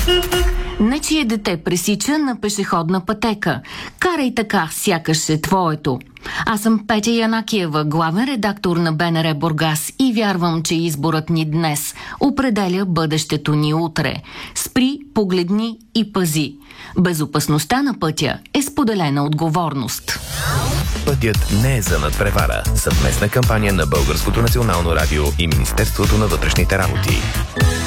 Нечие дете пресича на пешеходна пътека. Карай така, сякаш е твоето. Аз съм Петя Янакиева, главен редактор на БНР Бургас и вярвам, че изборът ни днес определя бъдещето ни утре. Спри, погледни и пази. Безопасността на пътя е споделена отговорност. Пътят не е за надпревара. Съвместна кампания на Българското национално радио и Министерството на вътрешните работи.